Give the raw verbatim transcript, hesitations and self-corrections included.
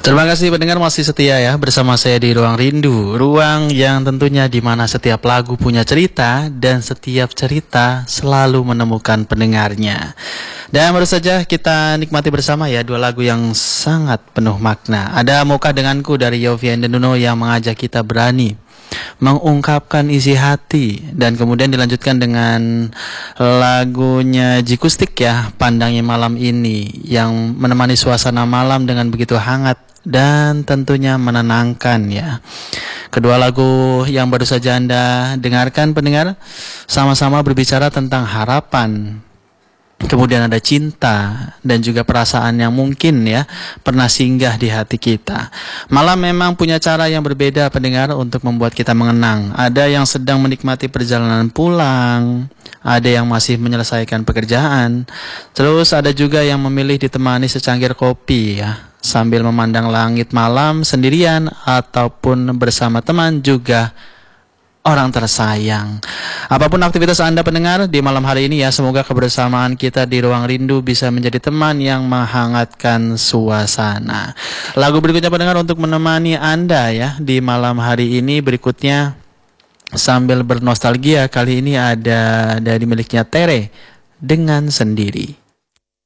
Terima kasih pendengar masih setia ya bersama saya di Ruang Rindu. Ruang yang tentunya di mana setiap lagu punya cerita dan setiap cerita selalu menemukan pendengarnya. Dan baru saja kita nikmati bersama ya dua lagu yang sangat penuh makna. Ada Maukah Denganku dari Yovie and the Nuno yang mengajak kita berani mengungkapkan isi hati, dan kemudian dilanjutkan dengan lagunya Jikustik ya, Pandangi Malam Ini, yang menemani suasana malam dengan begitu hangat dan tentunya menenangkan ya. Kedua lagu yang baru saja Anda dengarkan pendengar sama-sama berbicara tentang harapan, kemudian ada cinta dan juga perasaan yang mungkin ya pernah singgah di hati kita. Malam memang punya cara yang berbeda pendengar untuk membuat kita mengenang. Ada yang sedang menikmati perjalanan pulang, ada yang masih menyelesaikan pekerjaan, terus ada juga yang memilih ditemani secangkir kopi ya, sambil memandang langit malam sendirian ataupun bersama teman juga orang tersayang. Apapun aktivitas Anda pendengar di malam hari ini ya, semoga kebersamaan kita di Ruang Rindu bisa menjadi teman yang menghangatkan suasana. Lagu berikutnya pendengar untuk menemani Anda ya di malam hari ini berikutnya sambil bernostalgia, kali ini ada dari miliknya Tere, Dengan Sendiri.